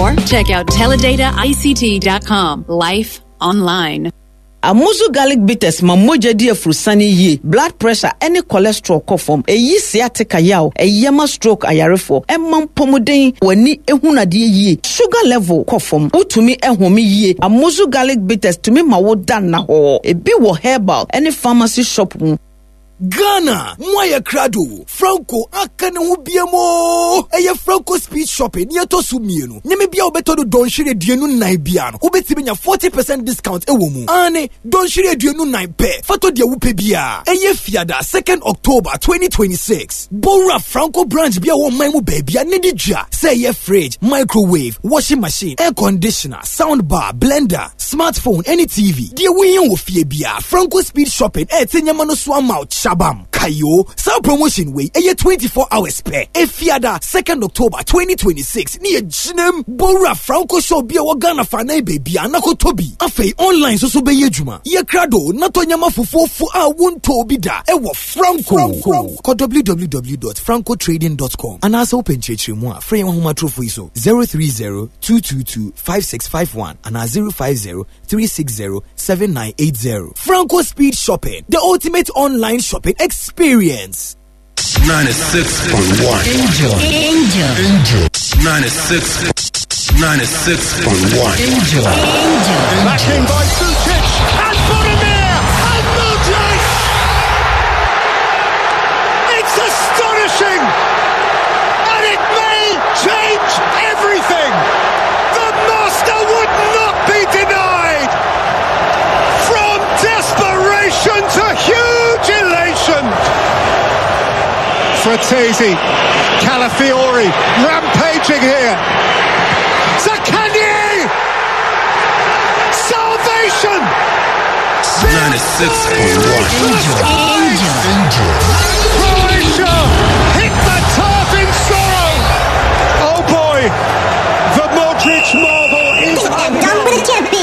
Or check out teledataict.com. Life online. Amuzu garlic bitters mamoja di afrusani ye blood pressure any cholesterol kofom eyi sciatica yaw eyema stroke ayarefo emam pomuden wani ehunade ye sugar level kofom utumi ehome ye Amuzu garlic bitters tumi mawo dan na ho ebi wo herbal any pharmacy shop mu Ghana, Mwaya Krado, Franco, Akane Hubiamo, Eye Franco Speed Shopping, Yato Sumienu, Nemibia Obeto Don Shire Dienu Naibiano, Ubetibinya 40% discount Ewomu, Ane, Don Shire Dienu Naipe, Fato Dia Upebia, Eye Fiada, 2nd October 2026, Bora Franco branch Bia Maimu Baby, Nedija, say ye fridge, microwave, washing machine, air conditioner, sound bar, blender, smartphone, any TV, Dia Wiyan Wofie Franco Speed Shopping, Tenyamano Swamouch. Shabam Kayo Sound promotion way a 24 hours pay Efiada 2nd October 2026 near Jinem Bora Franco show be a Ghana fana baby anako tobi afe online so be yejuma ye krado nato nyama fufu fu a won tobi da ewo Franco www.francotrading.com and also open church mu a free homa trophy so 030-222-5651 and 050-360-7980 Franco Speed Shopping, the ultimate online shopping experience. 96.1 Angel 96.1 Angel back in by Sukic and Bonamir and Modric. It's astonishing and it may change everything. The master would not be denied. From desperation to huge elation. Fratesi, Calafiori, rampaging here. Zaccagni! Salvation! 96.1 Angel